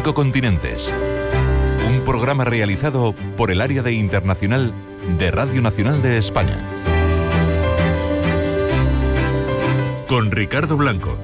5 continentes. Un programa realizado por el Área de Internacional de Radio Nacional de España. Con Ricardo Blanco.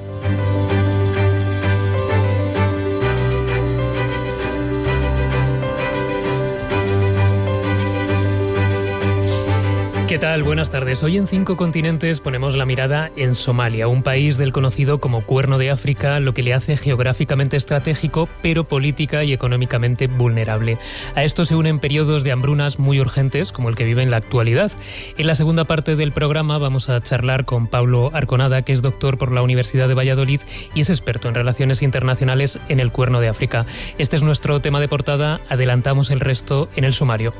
¿Qué tal? Buenas tardes. Hoy en 5 continentes ponemos la mirada en Somalia, un país del conocido como Cuerno de África, lo que le hace geográficamente estratégico, pero política y económicamente vulnerable. A esto se unen periodos de hambrunas muy urgentes, como el que vive en la actualidad. En la segunda parte del programa vamos a charlar con Pablo Arconada, que es doctor por la Universidad de Valladolid y es experto en relaciones internacionales en el Cuerno de África. Este es nuestro tema de portada. Adelantamos el resto en el sumario.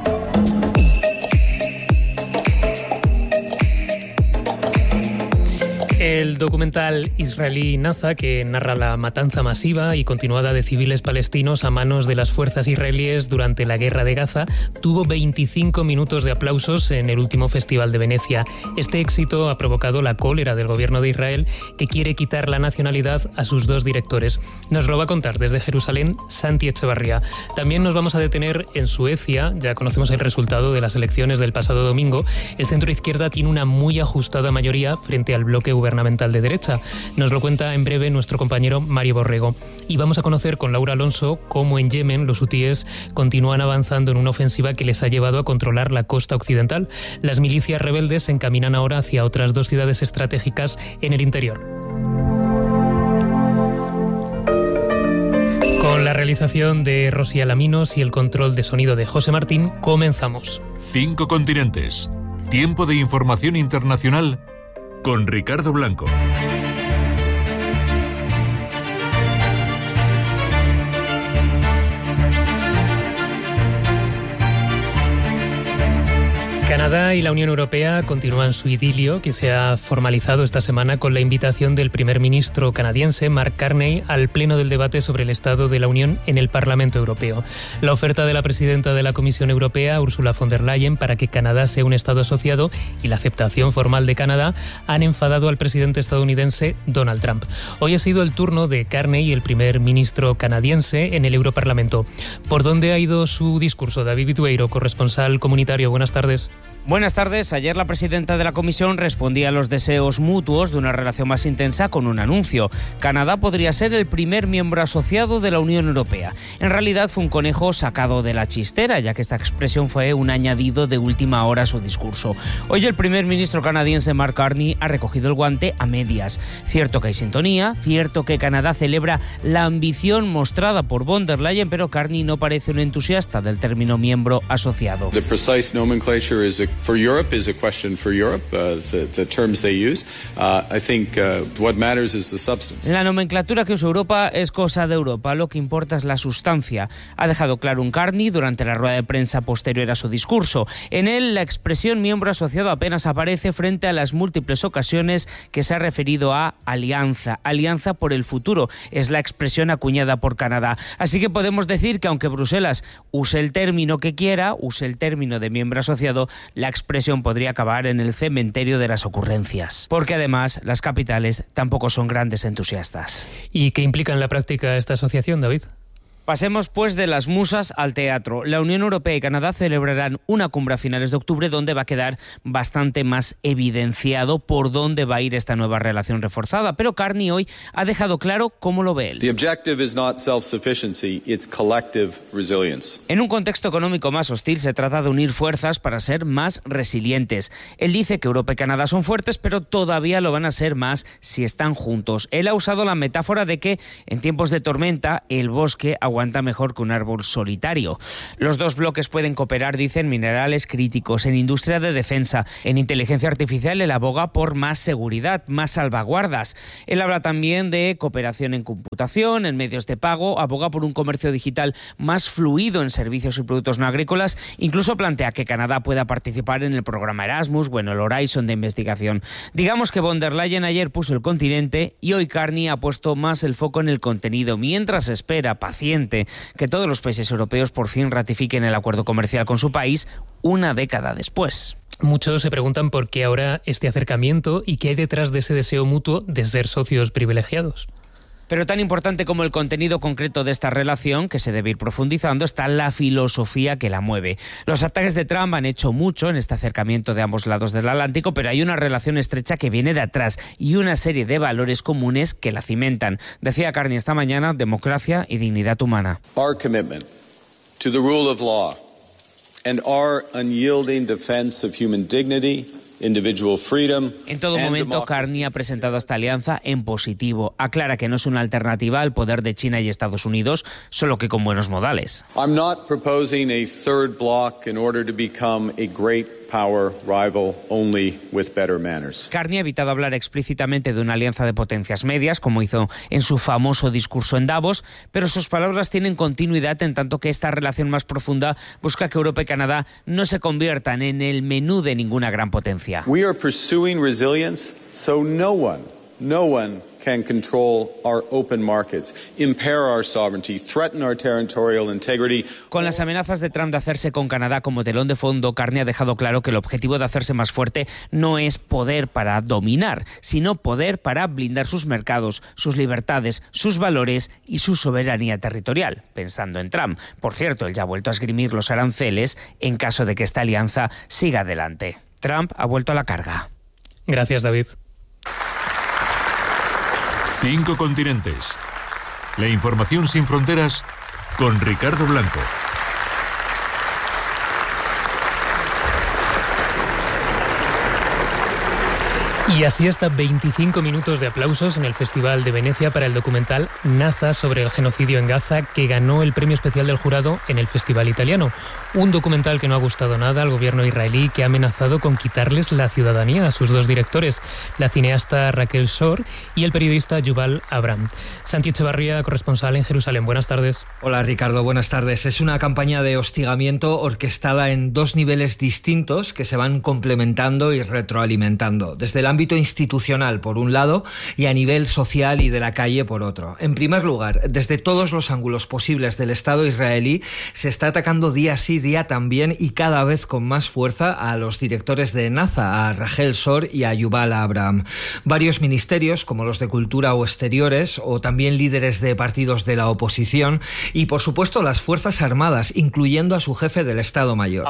El documental israelí Naza, que narra la matanza masiva y continuada de civiles palestinos a manos de las fuerzas israelíes durante la guerra de Gaza, tuvo 25 minutos de aplausos en el último Festival de Venecia. Este éxito ha provocado la cólera del gobierno de Israel, que quiere quitar la nacionalidad a sus 2 directores. Nos lo va a contar desde Jerusalén Santi Echevarría. También nos vamos a detener en Suecia. Ya conocemos el resultado de las elecciones del pasado domingo. El centro izquierda tiene una muy ajustada mayoría frente al bloque gubernamental de derecha. Nos lo cuenta en breve nuestro compañero Mario Borrego. Y vamos a conocer con Laura Alonso cómo en Yemen los hutíes continúan avanzando en una ofensiva que les ha llevado a controlar la costa occidental. Las milicias rebeldes se encaminan ahora hacia otras 2 ciudades estratégicas en el interior. Con la realización de Rosy Alaminos y el control de sonido de José Martín, comenzamos. 5 continentes. Tiempo de información internacional con Ricardo Blanco. Canadá y la Unión Europea continúan su idilio, que se ha formalizado esta semana con la invitación del primer ministro canadiense, Mark Carney, al pleno del debate sobre el Estado de la Unión en el Parlamento Europeo. La oferta de la presidenta de la Comisión Europea, Ursula von der Leyen, para que Canadá sea un Estado asociado y la aceptación formal de Canadá han enfadado al presidente estadounidense Donald Trump. Hoy ha sido el turno de Carney, el primer ministro canadiense, en el Europarlamento. ¿Por dónde ha ido su discurso? David Vitueiro, corresponsal comunitario. Buenas tardes. Buenas tardes. Ayer la presidenta de la Comisión respondía a los deseos mutuos de una relación más intensa con un anuncio. Canadá podría ser el primer miembro asociado de la Unión Europea. En realidad fue un conejo sacado de la chistera, ya que esta expresión fue un añadido de última hora a su discurso. Hoy el primer ministro canadiense Mark Carney ha recogido el guante a medias. Cierto que hay sintonía, cierto que Canadá celebra la ambición mostrada por von der Leyen, pero Carney no parece un entusiasta del término miembro asociado. The precise nomenclature for Europe is a question for Europe, the terms they use. I think what matters is the substance. La nomenclatura que usa Europa es cosa de Europa, lo que importa es la sustancia. Ha dejado claro un Carney durante la rueda de prensa posterior a su discurso. En él, la expresión miembro asociado apenas aparece frente a las múltiples ocasiones que se ha referido a alianza. Alianza por el futuro es la expresión acuñada por Canadá. Así que podemos decir que aunque Bruselas use el término que quiera, use el término de miembro asociado, la expresión podría acabar en el cementerio de las ocurrencias. Porque además las capitales tampoco son grandes entusiastas. ¿Y qué implica en la práctica esta asociación, David? Pasemos pues de las musas al teatro. La Unión Europea y Canadá celebrarán una cumbre a finales de octubre donde va a quedar bastante más evidenciado por dónde va a ir esta nueva relación reforzada. Pero Carney hoy ha dejado claro cómo lo ve él. The objective is not self-sufficiency, it's collective resilience. En un contexto económico más hostil se trata de unir fuerzas para ser más resilientes. Él dice que Europa y Canadá son fuertes, pero todavía lo van a ser más si están juntos. Él ha usado la metáfora de que en tiempos de tormenta el bosque aguanta mejor que un árbol solitario. Los 2 bloques pueden cooperar, dicen, minerales críticos, en industria de defensa, en inteligencia artificial. Él aboga por más seguridad, más salvaguardas. Él habla también de cooperación en computación, en medios de pago, aboga por un comercio digital más fluido en servicios y productos no agrícolas. Incluso plantea que Canadá pueda participar en el programa Erasmus, el Horizon de investigación. Digamos que von der Leyen ayer puso el continente y hoy Carney ha puesto más el foco en el contenido, mientras espera, paciente, que todos los países europeos por fin ratifiquen el acuerdo comercial con su país una década después. Muchos se preguntan por qué ahora este acercamiento y qué hay detrás de ese deseo mutuo de ser socios privilegiados. Pero tan importante como el contenido concreto de esta relación, que se debe ir profundizando, está la filosofía que la mueve. Los ataques de Trump han hecho mucho en este acercamiento de ambos lados del Atlántico, pero hay una relación estrecha que viene de atrás y una serie de valores comunes que la cimentan. Decía Carney esta mañana: democracia y dignidad humana. Our commitment to the rule of law and our unyielding defense of human dignity, individual freedom. En todo momento, Carney ha presentado esta alianza en positivo. Aclara que no es una alternativa al poder de China y Estados Unidos, solo que con buenos modales. I'm not proposing a third bloc in order to become a great power rival, only with better manners. Carney ha evitado hablar explícitamente de una alianza de potencias medias, como hizo en su famoso discurso en Davos, pero sus palabras tienen continuidad en tanto que esta relación más profunda busca que Europa y Canadá no se conviertan en el menú de ninguna gran potencia. We are pursuing resilience so no one can control our open markets, impair our sovereignty, threaten our territorial integrity. Con las amenazas de Trump de hacerse con Canadá como telón de fondo, Carney ha dejado claro que el objetivo de hacerse más fuerte no es poder para dominar, sino poder para blindar sus mercados, sus libertades, sus valores y su soberanía territorial, pensando en Trump. Por cierto, él ya ha vuelto a esgrimir los aranceles en caso de que esta alianza siga adelante. Trump ha vuelto a la carga. Gracias, David. 5 continentes. La información sin fronteras con Ricardo Blanco. Y así hasta 25 minutos de aplausos en el Festival de Venecia para el documental Naza sobre el genocidio en Gaza, que ganó el premio especial del jurado en el Festival italiano. Un documental que no ha gustado nada al gobierno israelí, que ha amenazado con quitarles la ciudadanía a sus dos directores, la cineasta Rachel Shor y el periodista Yuval Abraham. Santi Echevarría, corresponsal en Jerusalén. Buenas tardes. Hola Ricardo, buenas tardes. Es una campaña de hostigamiento orquestada en dos niveles distintos que se van complementando y retroalimentando. Desde el ámbito institucional, por un lado, y a nivel social y de la calle, por otro. En primer lugar, desde todos los ángulos posibles del Estado israelí, se está atacando día sí, día también, y cada vez con más fuerza, a los directores de Naza, a Rachel Shor y a Yuval Abraham. Varios ministerios, como los de Cultura o Exteriores, o también líderes de partidos de la oposición, y por supuesto las Fuerzas Armadas, incluyendo a su jefe del Estado Mayor.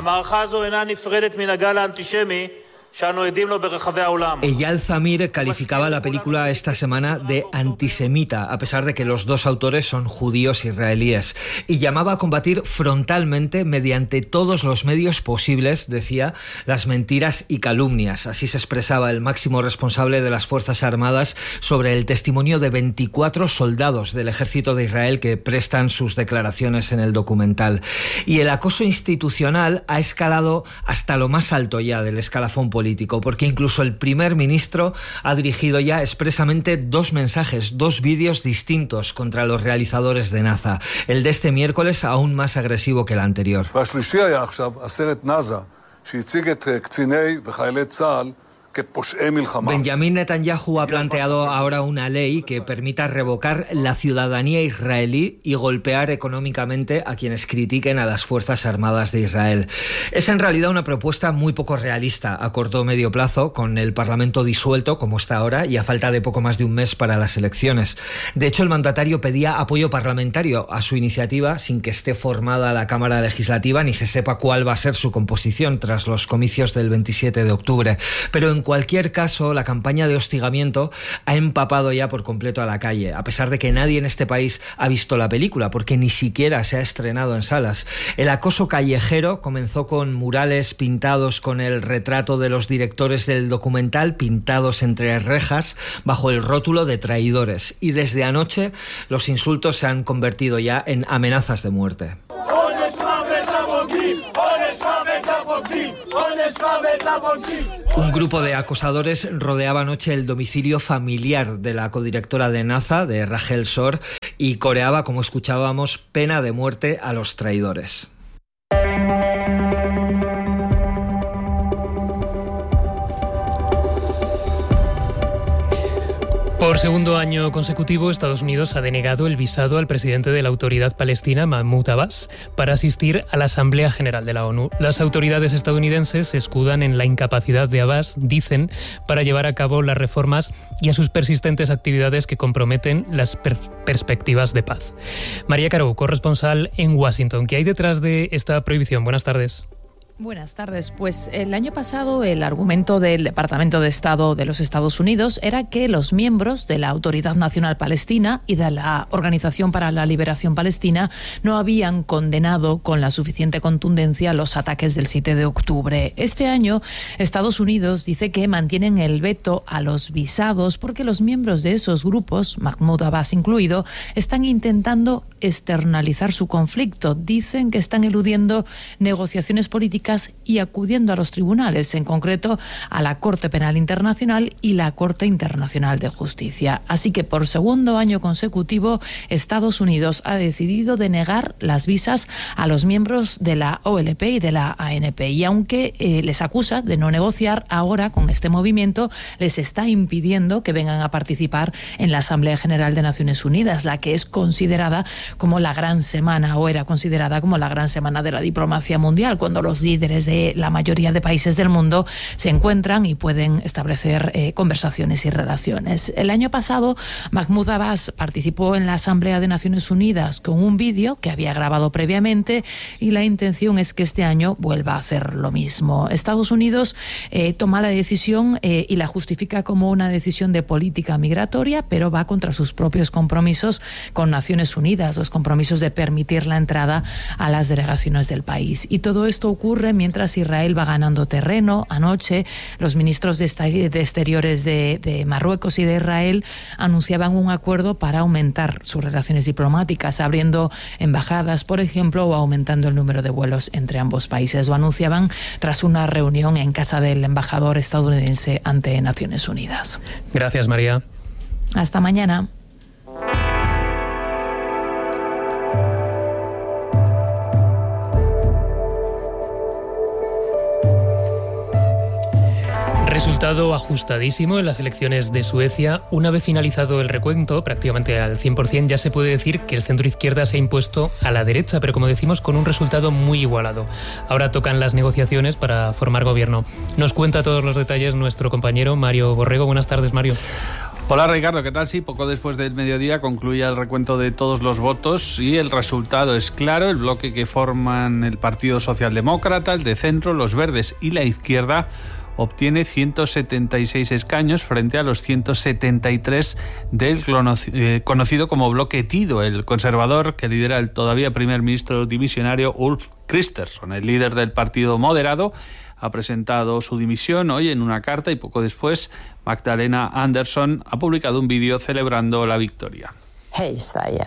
Eyal Zamir calificaba la película esta semana de antisemita, a pesar de que los dos autores son judíos israelíes, y llamaba a combatir frontalmente, mediante todos los medios posibles, decía, las mentiras y calumnias. Así se expresaba el máximo responsable de las Fuerzas Armadas sobre el testimonio de 24 soldados del ejército de Israel que prestan sus declaraciones en el documental. Y el acoso institucional ha escalado hasta lo más alto ya del escalafón político, porque incluso el primer ministro ha dirigido ya expresamente dos mensajes, dos vídeos distintos contra los realizadores de Naza. El de este miércoles aún más agresivo que el anterior. Benjamin Netanyahu ha planteado ahora una ley que permita revocar la ciudadanía israelí y golpear económicamente a quienes critiquen a las Fuerzas Armadas de Israel. Es en realidad una propuesta muy poco realista a corto o medio plazo, con el Parlamento disuelto como está ahora y a falta de poco más de un mes para las elecciones. De hecho, el mandatario pedía apoyo parlamentario a su iniciativa sin que esté formada la Cámara Legislativa ni se sepa cuál va a ser su composición tras los comicios del 27 de octubre. Pero en cualquier caso, la campaña de hostigamiento ha empapado ya por completo a la calle, a pesar de que nadie en este país ha visto la película, porque ni siquiera se ha estrenado en salas. El acoso callejero comenzó con murales pintados con el retrato de los directores del documental, pintados entre rejas, bajo el rótulo de traidores. Y desde anoche, los insultos se han convertido ya en amenazas de muerte. Un grupo de acosadores rodeaba anoche el domicilio familiar de la codirectora de Naza, de Rachel Shor, y coreaba, como escuchábamos, pena de muerte a los traidores. Por segundo año consecutivo, Estados Unidos ha denegado el visado al presidente de la Autoridad Palestina, Mahmoud Abbas, para asistir a la Asamblea General de la ONU. Las autoridades estadounidenses se escudan en la incapacidad de Abbas, dicen, para llevar a cabo las reformas y a sus persistentes actividades que comprometen las perspectivas de paz. María Caro, corresponsal en Washington. ¿Qué hay detrás de esta prohibición? Buenas tardes. Buenas tardes. Pues el año pasado el argumento del Departamento de Estado de los Estados Unidos era que los miembros de la Autoridad Nacional Palestina y de la Organización para la Liberación Palestina no habían condenado con la suficiente contundencia los ataques del 7 de octubre. Este año Estados Unidos dice que mantienen el veto a los visados porque los miembros de esos grupos, Mahmoud Abbas incluido, están intentando externalizar su conflicto. Dicen que están eludiendo negociaciones políticas y acudiendo a los tribunales, en concreto a la Corte Penal Internacional y la Corte Internacional de Justicia. Así que por segundo año consecutivo, Estados Unidos ha decidido denegar las visas a los miembros de la OLP y de la ANP. Y aunque les acusa de no negociar, ahora con este movimiento les está impidiendo que vengan a participar en la Asamblea General de Naciones Unidas, la que es considerada como la gran semana, o era considerada como la gran semana de la diplomacia mundial, cuando los líderes de la mayoría de países del mundo se encuentran y pueden establecer conversaciones y relaciones. El año pasado, Mahmoud Abbas participó en la Asamblea de Naciones Unidas con un vídeo que había grabado previamente y la intención es que este año vuelva a hacer lo mismo. Estados Unidos toma la decisión y la justifica como una decisión de política migratoria, pero va contra sus propios compromisos con Naciones Unidas, los compromisos de permitir la entrada a las delegaciones del país. Y todo esto ocurre mientras Israel va ganando terreno. Anoche los ministros de Exteriores de Marruecos y de Israel anunciaban un acuerdo para aumentar sus relaciones diplomáticas, abriendo embajadas, por ejemplo, o aumentando el número de vuelos entre ambos países. Lo anunciaban tras una reunión en casa del embajador estadounidense ante Naciones Unidas. Gracias, María. Hasta mañana. Resultado ajustadísimo en las elecciones de Suecia. Una vez finalizado el recuento, prácticamente al 100%, ya se puede decir que el centro-izquierda se ha impuesto a la derecha, pero como decimos, con un resultado muy igualado. Ahora tocan las negociaciones para formar gobierno. Nos cuenta todos los detalles nuestro compañero Mario Borrego. Buenas tardes, Mario. Hola Ricardo, ¿qué tal? Sí, poco después del mediodía concluye el recuento de todos los votos y el resultado es claro. El bloque que forman el Partido Socialdemócrata, el de Centro, los Verdes y la Izquierda obtiene 176 escaños frente a los 173 del conocido como bloque Tido, el conservador que lidera el todavía primer ministro dimisionario Ulf Kristersson. El líder del partido moderado ha presentado su dimisión hoy en una carta y poco después Magdalena Andersson ha publicado un vídeo celebrando la victoria. Hej Sverige,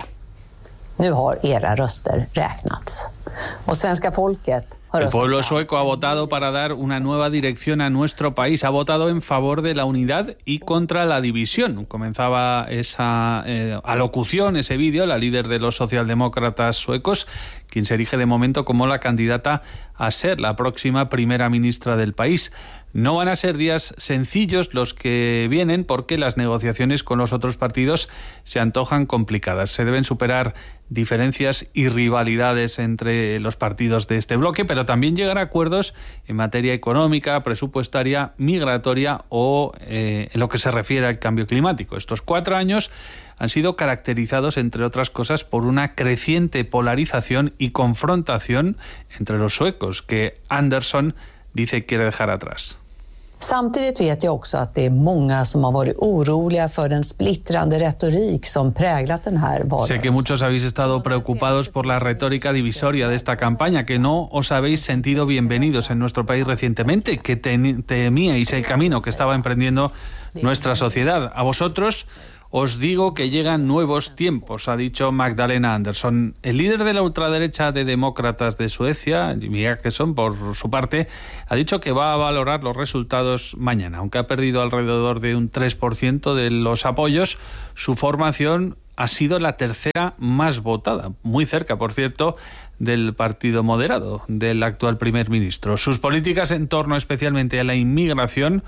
nu har era röster räknats och svenska folket. El pueblo sueco ha votado para dar una nueva dirección a nuestro país. Ha votado en favor de la unidad y contra la división. Comenzaba esa alocución, ese vídeo, la líder de los socialdemócratas suecos, quien se erige de momento como la candidata a ser la próxima primera ministra del país. No van a ser días sencillos los que vienen porque las negociaciones con los otros partidos se antojan complicadas. Se deben superar diferencias y rivalidades entre los partidos de este bloque, pero también llegar a acuerdos en materia económica, presupuestaria, migratoria o en lo que se refiere al cambio climático. Estos 4 años han sido caracterizados, entre otras cosas, por una creciente polarización y confrontación entre los suecos, que Andersson dice quiere dejar atrás. Samtidigt vet jag också att det är många som har varit oroliga för den splittrande retorik som präglat den här valrörelsen. Sé que muchos habéis estado preocupados por la retórica divisoria de esta campaña, que no os habéis sentido bienvenidos en nuestro país recientemente, que temíais el camino que estaba emprendiendo nuestra sociedad. A vosotros os digo que llegan nuevos tiempos, ha dicho Magdalena Andersson. El líder de la ultraderecha de demócratas de Suecia, Jimmie Åkesson, por su parte, ha dicho que va a valorar los resultados mañana. Aunque ha perdido alrededor de un 3% de los apoyos, su formación ha sido la tercera más votada, muy cerca, por cierto, del partido moderado del actual primer ministro. Sus políticas en torno especialmente a la inmigración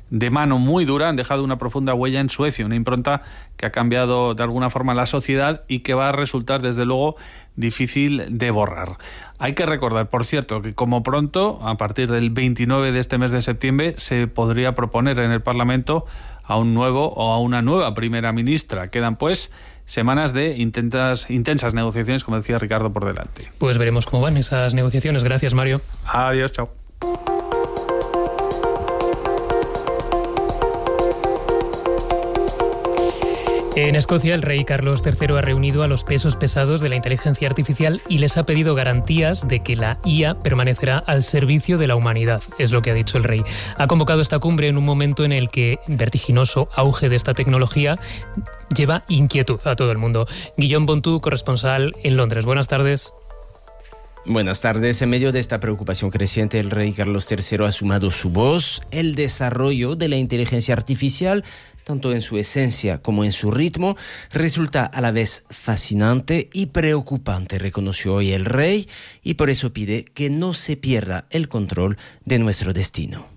de mano muy dura, han dejado una profunda huella en Suecia, una impronta que ha cambiado de alguna forma la sociedad y que va a resultar, desde luego, difícil de borrar. Hay que recordar, por cierto, que como pronto, a partir del 29 de este mes de septiembre, se podría proponer en el Parlamento a un nuevo o a una nueva primera ministra. Quedan, pues, semanas de intensas negociaciones, como decía Ricardo, por delante. Pues veremos cómo van esas negociaciones. Gracias, Mario. Adiós, chao. En Escocia, el rey Carlos III ha reunido a los pesos pesados de la inteligencia artificial y les ha pedido garantías de que la IA permanecerá al servicio de la humanidad, es lo que ha dicho el rey. Ha convocado esta cumbre en un momento en el que el vertiginoso auge de esta tecnología lleva inquietud a todo el mundo. Guillaume Bontou, corresponsal en Londres. Buenas tardes. Buenas tardes. En medio de esta preocupación creciente, el rey Carlos III ha sumado su voz. El desarrollo de la inteligencia artificial, tanto en su esencia como en su ritmo, resulta a la vez fascinante y preocupante, reconoció hoy el rey, y por eso pide que no se pierda el control de nuestro destino.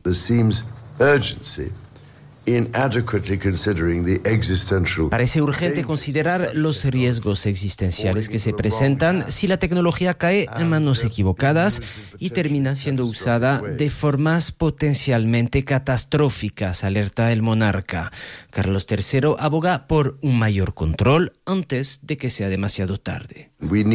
Parece urgente considerar los riesgos existenciales que se presentan si la tecnología cae en manos equivocadas y termina siendo usada de formas potencialmente catastróficas, alerta el monarca. Carlos III aboga por un mayor control antes de que sea demasiado tarde.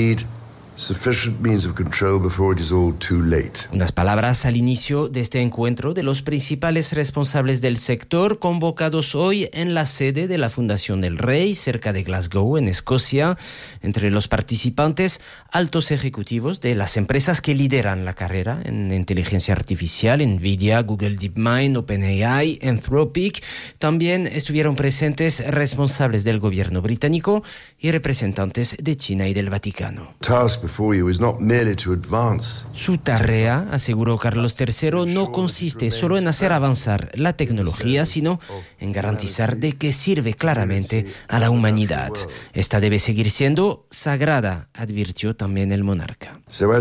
Unas palabras al inicio de este encuentro de los principales responsables del sector convocados hoy en la sede de la Fundación del Rey, cerca de Glasgow, en Escocia. Entre los participantes, altos ejecutivos de las empresas que lideran la carrera en inteligencia artificial, Nvidia, Google DeepMind, OpenAI, Anthropic. También estuvieron presentes responsables del gobierno británico y representantes de China y del Vaticano. Su tarea, aseguró Carlos III, no consiste solo en hacer avanzar la tecnología, sino en garantizar de que sirve claramente a la humanidad. Esta debe seguir siendo sagrada, advirtió también el monarca.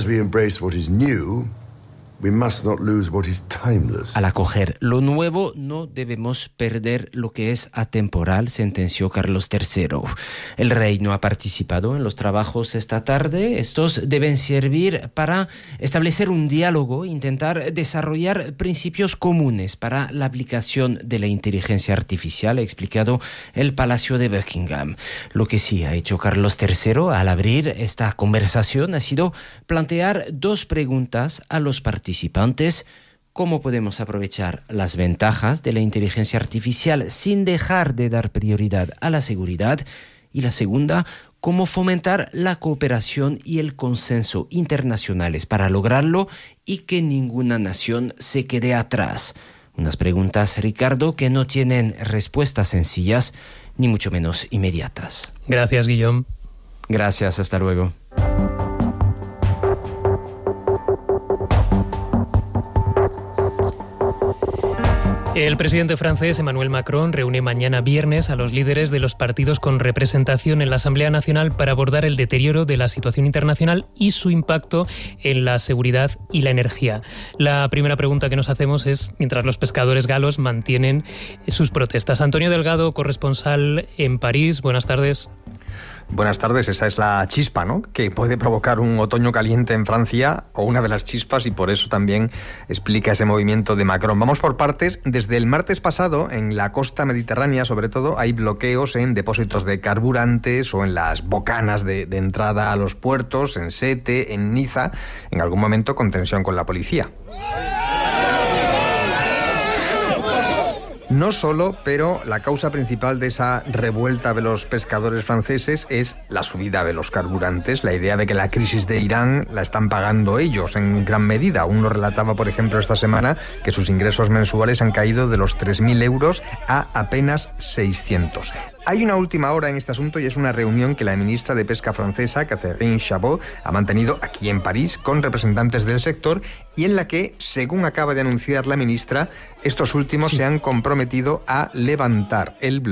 Al acoger lo nuevo, no debemos perder lo que es atemporal, sentenció Carlos III. El rey no ha participado en los trabajos esta tarde. Estos deben servir para establecer un diálogo, intentar desarrollar principios comunes para la aplicación de la inteligencia artificial, ha explicado el Palacio de Buckingham. Lo que sí ha hecho Carlos III al abrir esta conversación ha sido plantear dos preguntas a los participantes. ¿Cómo podemos aprovechar las ventajas de la inteligencia artificial sin dejar de dar prioridad a la seguridad? Y la segunda, ¿cómo fomentar la cooperación y el consenso internacionales para lograrlo y que ninguna nación se quede atrás? Unas preguntas, Ricardo, que no tienen respuestas sencillas ni mucho menos inmediatas. Gracias, Guillaume. Gracias, hasta luego. El presidente francés Emmanuel Macron reúne mañana viernes a los líderes de los partidos con representación en la Asamblea Nacional para abordar el deterioro de la situación internacional y su impacto en la seguridad y la energía. La primera pregunta que nos hacemos es, mientras los pescadores galos mantienen sus protestas. Antonio Delgado, corresponsal en París, buenas tardes. Buenas tardes, esa es la chispa, ¿no?, que puede provocar un otoño caliente en Francia, o una de las chispas, y por eso también explica ese movimiento de Macron. Vamos por partes. Desde el martes pasado, en la costa mediterránea, sobre todo, hay bloqueos en depósitos de carburantes o en las bocanas de entrada a los puertos, en Sète, en Niza, en algún momento con tensión con la policía. No solo, pero la causa principal de esa revuelta de los pescadores franceses es la subida de los carburantes, la idea de que la crisis de Irán la están pagando ellos en gran medida. Uno relataba, por ejemplo, esta semana que sus ingresos mensuales han caído de los 3.000 euros a apenas 600. Hay una última hora en este asunto y es una reunión que la ministra de Pesca francesa, Catherine Chabot, ha mantenido aquí en París con representantes del sector y en la que, según acaba de anunciar la ministra, estos últimos se han comprometido a levantar el bloqueo.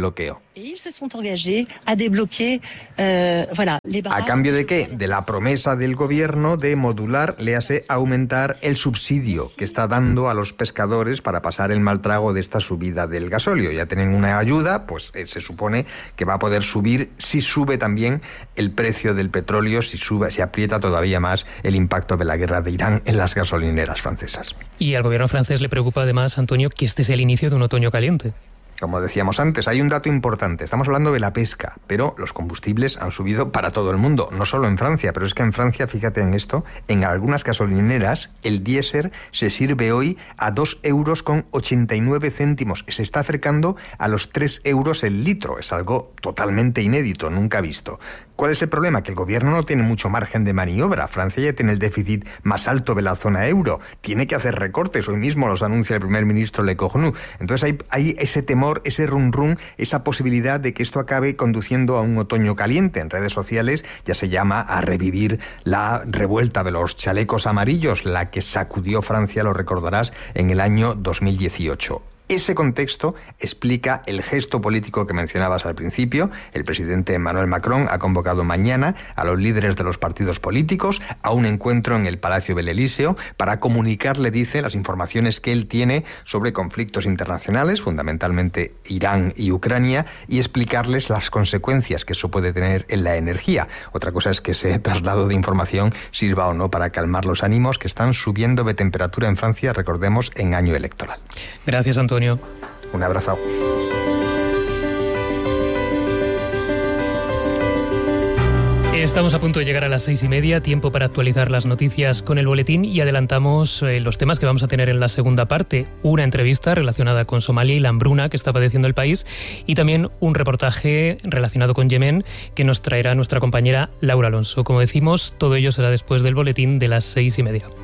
¿A cambio de qué? De la promesa del gobierno de modular, léase, aumentar el subsidio que está dando a los pescadores para pasar el mal trago de esta subida del gasóleo. Ya tienen una ayuda, pues se supone que va a poder subir si sube también el precio del petróleo, si aprieta todavía más el impacto de la guerra de Irán en las gasolineras francesas. Y al gobierno francés le preocupa además, Antonio, que este sea el inicio de un otoño caliente. Como decíamos antes, hay un dato importante. Estamos hablando de la pesca, pero los combustibles han subido para todo el mundo, no solo en Francia. Pero es que en Francia, fíjate en esto, en algunas gasolineras el diésel se sirve hoy a 2,89 €. Se está acercando a los 3 € el litro. Es algo totalmente inédito, nunca visto. ¿Cuál es el problema? Que el gobierno no tiene mucho margen de maniobra. Francia ya tiene el déficit más alto de la zona euro. Tiene que hacer recortes. Hoy mismo los anuncia el primer ministro Le Cornu. Entonces hay ese temor, ese rum, esa posibilidad de que esto acabe conduciendo a un otoño caliente. En redes sociales ya se llama a revivir la revuelta de los chalecos amarillos, la que sacudió Francia, lo recordarás, en el año 2018. Ese contexto explica el gesto político que mencionabas al principio. El presidente Emmanuel Macron ha convocado mañana a los líderes de los partidos políticos a un encuentro en el Palacio del Elíseo para comunicarle, dice, las informaciones que él tiene sobre conflictos internacionales, fundamentalmente Irán y Ucrania, y explicarles las consecuencias que eso puede tener en la energía. Otra cosa es que ese traslado de información sirva o no para calmar los ánimos que están subiendo de temperatura en Francia, recordemos, en año electoral. Gracias, Antonio. Un abrazo. Estamos a punto de llegar a las 6:30, tiempo para actualizar las noticias con el boletín y adelantamos los temas que vamos a tener en la segunda parte. Una entrevista relacionada con Somalia y la hambruna que está padeciendo el país y también un reportaje relacionado con Yemen que nos traerá nuestra compañera Laura Alonso. Como decimos, todo ello será después del boletín de las 6:30.